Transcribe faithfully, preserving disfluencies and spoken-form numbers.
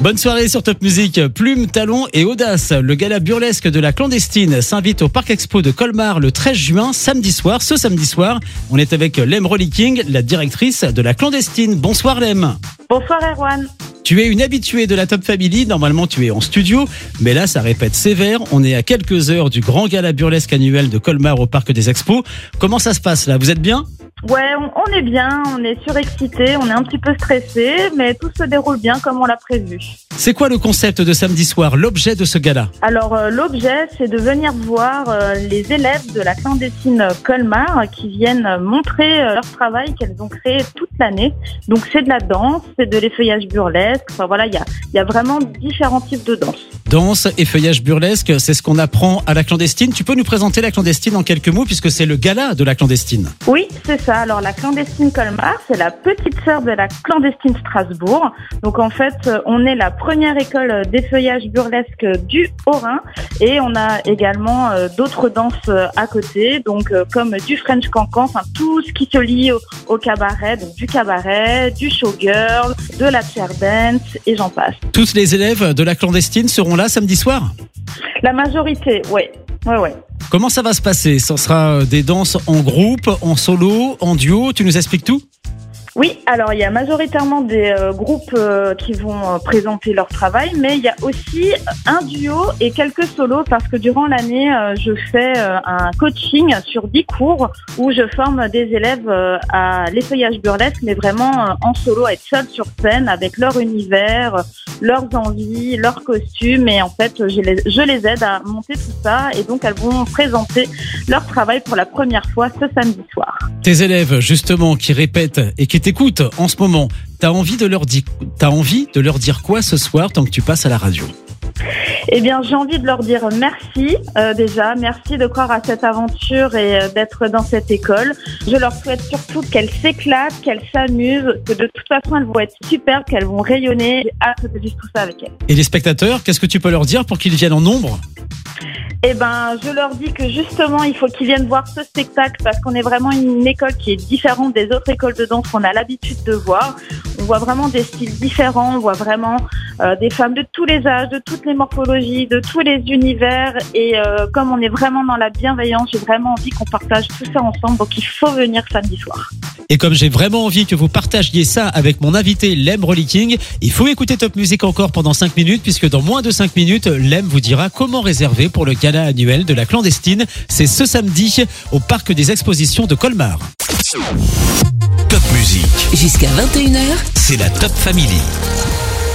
Bonne soirée sur Top Music. Plume, talons et audace. Le gala burlesque de la clandestine s'invite au Parc Expo de Colmar le treize juin, samedi soir. Ce samedi soir, on est avec Lem Rollicking, la directrice de la clandestine. Bonsoir Lem. Bonsoir Erwan. Tu es une habituée de la Top Family. Normalement, tu es en studio, mais là, ça répète sévère. On est à quelques heures du grand gala burlesque annuel de Colmar au Parc des Expos. Comment ça se passe là? Vous êtes bien? Ouais, on, on est bien, on est surexcité, on est un petit peu stressé, mais tout se déroule bien comme on l'a prévu. C'est quoi le concept de samedi soir, l'objet de ce gala? Alors euh, l'objet, c'est de venir voir euh, les élèves de la clandestine Colmar qui viennent montrer euh, leur travail qu'elles ont créé toute l'année. Donc c'est de la danse, c'est de l'effeuillage burlesque, enfin voilà, il y a, y a vraiment différents types de danse. Danse, effeuillage burlesque, c'est ce qu'on apprend à la clandestine. Tu peux nous présenter la clandestine en quelques mots puisque c'est le gala de la clandestine? Oui, c'est ça. Alors la clandestine Colmar, c'est la petite sœur de la clandestine Strasbourg. Donc en fait, on est la première école d'effeuillage burlesque du Haut-Rhin et on a également euh, d'autres danses euh, à côté, donc euh, comme du French cancan, enfin tout ce qui se lie au, au cabaret, donc du cabaret, du showgirl, de la chair dance et j'en passe. Tous les élèves de la clandestine seront là samedi soir? La majorité, ouais, ouais, ouais. Comment ça va se passer? Ce sera des danses en groupe, en solo, en duo, tu nous expliques tout? Oui, alors il y a majoritairement des euh, groupes euh, qui vont euh, présenter leur travail, mais il y a aussi un duo et quelques solos parce que durant l'année, euh, je fais euh, un coaching sur dix cours où je forme des élèves euh, à l'effeuillage burlesque, mais vraiment euh, en solo, à être seuls sur scène avec leur univers, euh, leurs envies, leurs costumes et en fait, je les, je les aide à monter tout ça et donc elles vont présenter leur travail pour la première fois ce samedi soir. Tes élèves, justement, qui répètent et qui t'écoutent en ce moment, t'as envie de leur dire, t'as envie de leur dire quoi ce soir tant que tu passes à la radio? Eh bien, j'ai envie de leur dire merci euh, déjà, merci de croire à cette aventure et euh, d'être dans cette école. Je leur souhaite surtout qu'elles s'éclatent, qu'elles s'amusent, que de toute façon elles vont être superbes, qu'elles vont rayonner. J'ai hâte de vivre tout ça avec elles. Et les spectateurs, qu'est-ce que tu peux leur dire pour qu'ils viennent en nombre? Eh ben, je leur dis que justement, il faut qu'ils viennent voir ce spectacle parce qu'on est vraiment une école qui est différente des autres écoles de danse qu'on a l'habitude de voir. On voit vraiment des styles différents, on voit vraiment euh, des femmes de tous les âges, de toutes les morphologies, de tous les univers. Et euh, comme on est vraiment dans la bienveillance, j'ai vraiment envie qu'on partage tout ça ensemble. Donc, il faut venir samedi soir. Et comme j'ai vraiment envie que vous partagiez ça avec mon invité Lem Rollicking, il faut écouter Top Music encore pendant cinq minutes puisque dans moins de cinq minutes, Lem vous dira comment réserver pour le gala annuel de la clandestine. C'est ce samedi au Parc des Expositions de Colmar. Top Music. Jusqu'à vingt et une heures. C'est la Top Family.